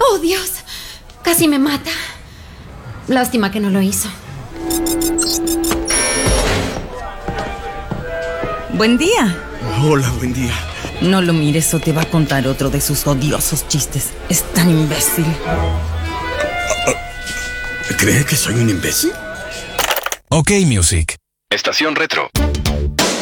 ¡Oh, Dios! Casi me mata. Lástima que no lo hizo. Buen día. Hola, buen día. No lo mires o te va a contar otro de sus odiosos chistes. Es tan imbécil. ¿Cree que soy un imbécil? OK Music. Estación Retro.